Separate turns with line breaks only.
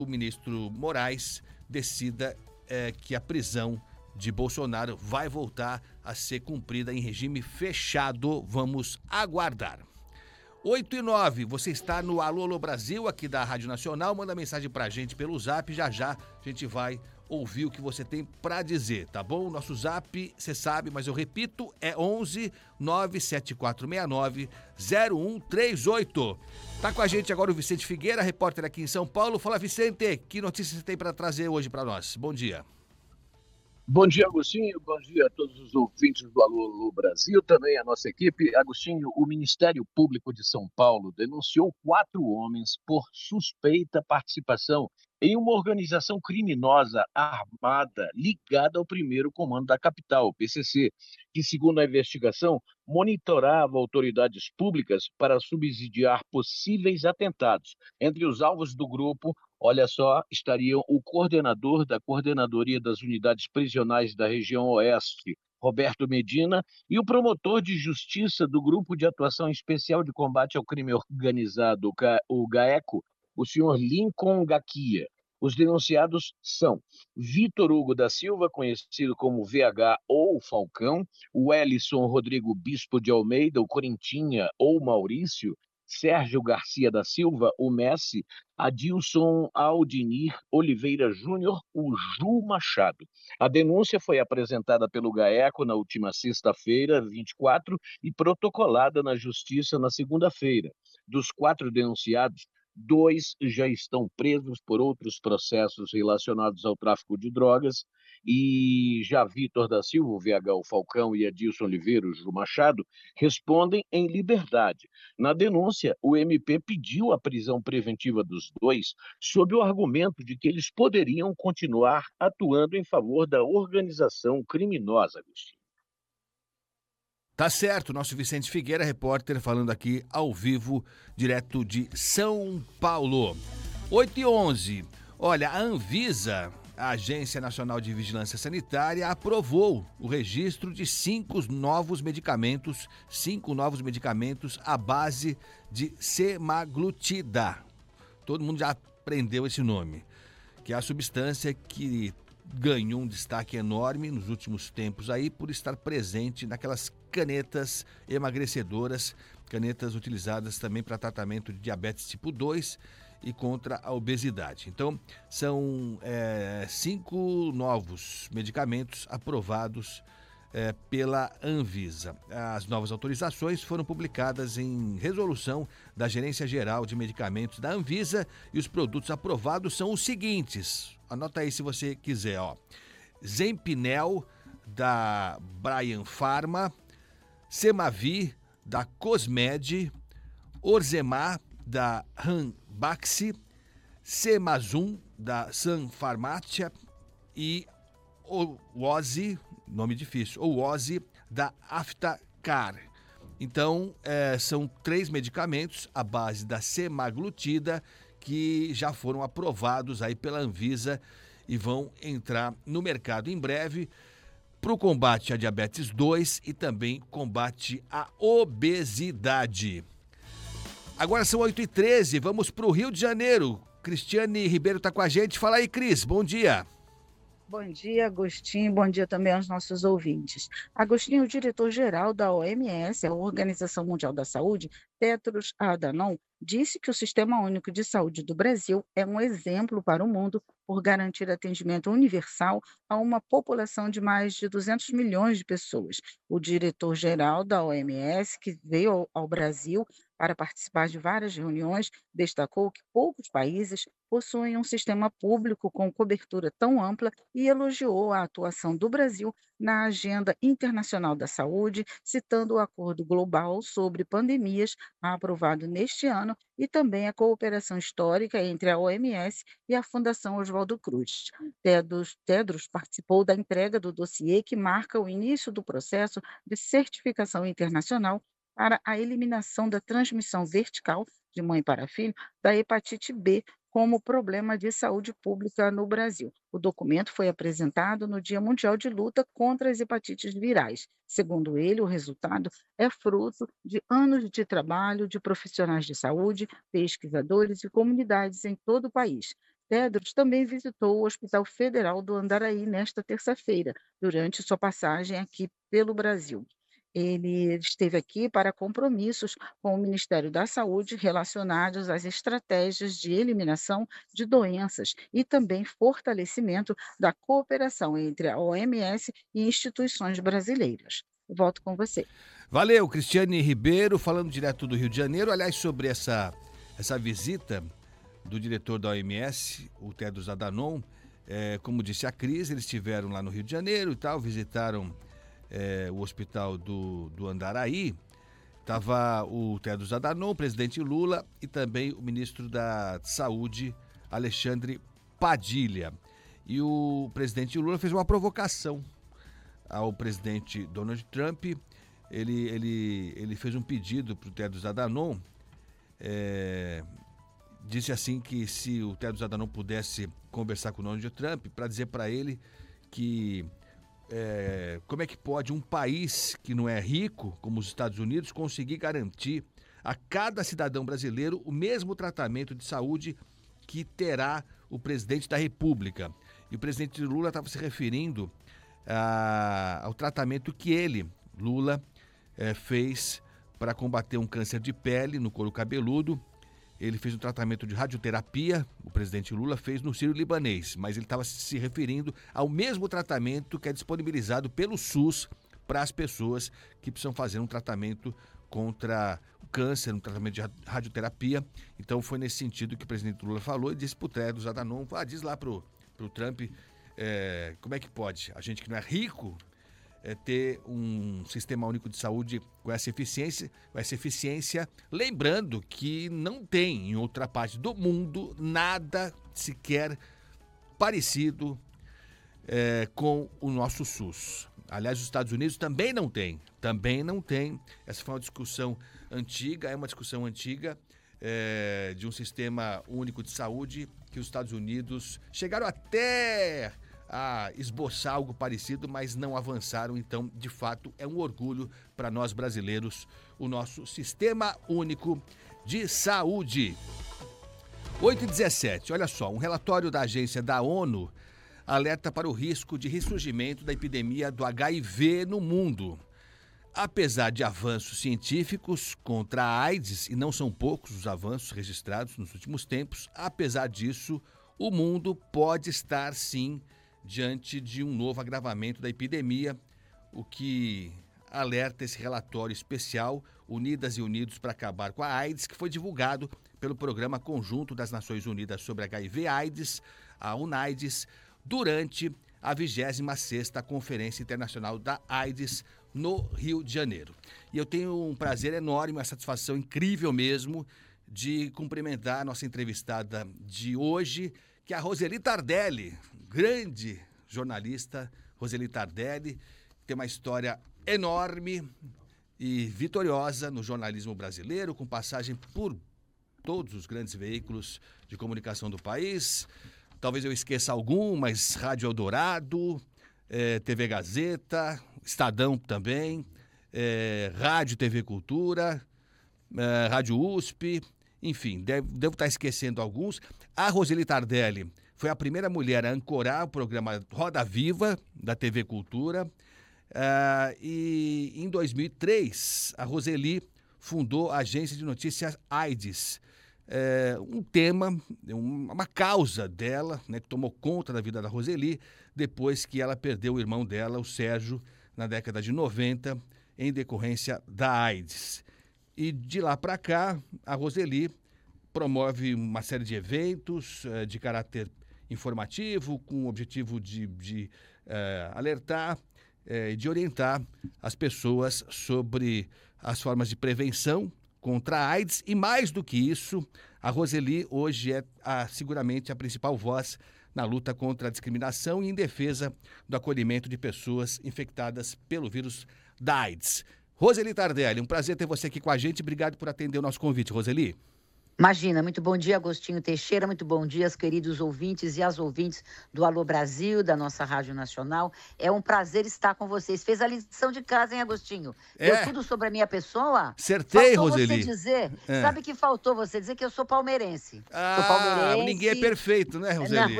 o ministro Moraes decida que a prisão de Bolsonaro vai voltar a ser cumprida em regime fechado. Vamos aguardar. 8h09, você está no Alô Alô Brasil, aqui da Rádio Nacional. Manda mensagem pra gente pelo zap, já a gente vai ouvir o que você tem pra dizer, tá bom? Nosso zap, você sabe, mas eu repito, é 11 97469 0138. Tá com a gente agora o Vicente Figueira, repórter aqui em São Paulo. Fala, Vicente, que notícias você tem pra trazer hoje pra nós? Bom dia.
Bom dia, Agostinho. Bom dia a todos os ouvintes do Alô Alô Brasil, também a nossa equipe. Agostinho, o Ministério Público de São Paulo denunciou 4 homens por suspeita participação em uma organização criminosa armada ligada ao primeiro comando da capital, o PCC, que, segundo a investigação, monitorava autoridades públicas para subsidiar possíveis atentados. Entre os alvos do grupo, olha só, estariam o coordenador da Coordenadoria das Unidades Prisionais da Região Oeste, Roberto Medina, e o promotor de justiça do Grupo de Atuação Especial de Combate ao Crime Organizado, o GAECO, o senhor Lincoln Gaquia. Os denunciados são Vitor Hugo da Silva, conhecido como VH ou Falcão, o Ellison Rodrigo Bispo de Almeida, o Corintinha ou Maurício, Sérgio Garcia da Silva, o Messi, Adilson Aldinir Oliveira Júnior, o Ju Machado. A denúncia foi apresentada pelo GAECO na última sexta-feira, 24, e protocolada na Justiça na segunda-feira. Dos 4 denunciados, 2 já estão presos por outros processos relacionados ao tráfico de drogas, e já Vitor da Silva, o VH o Falcão, e Adilson Oliveira, o Ju Machado, respondem em liberdade. Na denúncia, o MP pediu a prisão preventiva dos 2 sob o argumento de que eles poderiam continuar atuando em favor da organização criminosa, Agostinho.
Tá certo, nosso Vicente Figueira, repórter, falando aqui ao vivo, direto de São Paulo. 8h11, olha, a Anvisa, a Agência Nacional de Vigilância Sanitária, aprovou o registro de 5 novos medicamentos à base de semaglutida. Todo mundo já aprendeu esse nome, que é a substância que ganhou um destaque enorme nos últimos tempos aí por estar presente naquelas canetas emagrecedoras, canetas utilizadas também para tratamento de diabetes tipo 2 e contra a obesidade. Então, são 5 novos medicamentos aprovados pela Anvisa. As novas autorizações foram publicadas em resolução da Gerência Geral de Medicamentos da Anvisa e os produtos aprovados são os seguintes. Anota aí se você quiser, ó. Zempinel, da Brian Pharma, Semavi, da Cosmed, Orzemar, da Ranbaxy, Semazum, da Sun Pharmacia e Ozi, nome difícil, Ozi, da Aftacar. Então, são 3 medicamentos à base da semaglutida que já foram aprovados aí pela Anvisa e vão entrar no mercado em breve para o combate à diabetes 2 e também combate à obesidade. Agora são 8h13, vamos para o Rio de Janeiro. Cristiane Ribeiro está com a gente. Fala aí, Cris, bom dia.
Bom dia, Agostinho. Bom dia também aos nossos ouvintes. Agostinho, o diretor-geral da OMS, a Organização Mundial da Saúde, Tedros Adhanom, disse que o Sistema Único de Saúde do Brasil é um exemplo para o mundo por garantir atendimento universal a uma população de mais de 200 milhões de pessoas. O diretor-geral da OMS, que veio ao Brasil para participar de várias reuniões, destacou que poucos países possuem um sistema público com cobertura tão ampla e elogiou a atuação do Brasil na Agenda Internacional da Saúde, citando o Acordo Global sobre Pandemias, aprovado neste ano, e também a cooperação histórica entre a OMS e a Fundação Oswaldo Cruz. Tedros participou da entrega do dossiê que marca o início do processo de certificação internacional para a eliminação da transmissão vertical de mãe para filho da hepatite B como problema de saúde pública no Brasil. O documento foi apresentado no Dia Mundial de Luta contra as Hepatites Virais. Segundo ele, o resultado é fruto de anos de trabalho de profissionais de saúde, pesquisadores e comunidades em todo o país. Tedros também visitou o Hospital Federal do Andaraí nesta terça-feira, durante sua passagem aqui pelo Brasil. Ele esteve aqui para compromissos com o Ministério da Saúde relacionados às estratégias de eliminação de doenças e também fortalecimento da cooperação entre a OMS e instituições brasileiras. Volto com você.
Valeu, Cristiane Ribeiro, falando direto do Rio de Janeiro. Aliás, sobre essa visita do diretor da OMS, o Tedros Adhanom, como disse a Cris, eles estiveram lá no Rio de Janeiro e tal, visitaram o hospital do Andaraí. Estava o Tedros Adhanom, o presidente Lula e também o ministro da Saúde, Alexandre Padilha. E o presidente Lula fez uma provocação ao presidente Donald Trump. Ele fez um pedido para o Tedros Adhanom, disse assim que se o Tedros Adhanom pudesse conversar com o Donald Trump para dizer para ele que como é que pode um país que não é rico, como os Estados Unidos, conseguir garantir a cada cidadão brasileiro o mesmo tratamento de saúde que terá o presidente da República. E o presidente Lula estava se referindo ao tratamento que ele, Lula, fez para combater um câncer de pele no couro cabeludo. Ele fez um tratamento de radioterapia, o presidente Lula fez no Sírio-Libanês, mas ele estava se referindo ao mesmo tratamento que é disponibilizado pelo SUS para as pessoas que precisam fazer um tratamento contra o câncer, um tratamento de radioterapia. Então foi nesse sentido que o presidente Lula falou e disse para o Tedros Adhanom, diz lá para o Trump, como é que pode a gente que não é rico ter um sistema único de saúde com essa eficiência, lembrando que não tem em outra parte do mundo nada sequer parecido com o nosso SUS. Aliás, os Estados Unidos também não tem. Essa foi uma discussão antiga, de um sistema único de saúde que os Estados Unidos chegaram até a esboçar algo parecido, mas não avançaram. Então, de fato, é um orgulho para nós brasileiros o nosso Sistema Único de Saúde. 8h17, olha só, um relatório da agência da ONU alerta para o risco de ressurgimento da epidemia do HIV no mundo. Apesar de avanços científicos contra a AIDS, e não são poucos os avanços registrados nos últimos tempos, apesar disso, o mundo pode estar, sim, diante de um novo agravamento da epidemia, o que alerta esse relatório especial Unidas e Unidos para Acabar com a AIDS, que foi divulgado pelo Programa Conjunto das Nações Unidas sobre HIV/AIDS, a UNAIDS, durante a 26ª Conferência Internacional da AIDS no Rio de Janeiro. E eu tenho um prazer enorme, uma satisfação incrível mesmo de cumprimentar a nossa entrevistada de hoje, que é a Roseli Tardelli, grande jornalista Roseli Tardelli, tem uma história enorme e vitoriosa no jornalismo brasileiro, com passagem por todos os grandes veículos de comunicação do país. Talvez eu esqueça algum, mas Rádio Eldorado, TV Gazeta, Estadão também, Rádio TV Cultura, Rádio USP, enfim, devo estar esquecendo alguns. A Roseli Tardelli foi a primeira mulher a ancorar o programa Roda Viva, da TV Cultura. E em 2003, a Roseli fundou a agência de notícias AIDS. Um tema, uma causa dela, né, que tomou conta da vida da Roseli, depois que ela perdeu o irmão dela, o Sérgio, na década de 90, em decorrência da AIDS. E de lá para cá, a Roseli promove uma série de eventos de caráter informativo, com o objetivo de alertar e de orientar as pessoas sobre as formas de prevenção contra a AIDS. E mais do que isso, a Roseli hoje é seguramente a principal voz na luta contra a discriminação e em defesa do acolhimento de pessoas infectadas pelo vírus da AIDS. Roseli Tardelli, um prazer ter você aqui com a gente. Obrigado por atender o nosso convite, Roseli.
Imagina, muito bom dia, Agostinho Teixeira, muito bom dia, aos queridos ouvintes e as ouvintes do Alô Brasil, da nossa Rádio Nacional. É um prazer estar com vocês. Fez a lição de casa, hein, Agostinho? Deu tudo sobre a minha pessoa?
Acertei,
faltou
Roseli.
Você dizer, sabe que faltou você dizer que eu sou palmeirense. Sou
Ah,
palmeirense.
ninguém é perfeito, né, Roseli?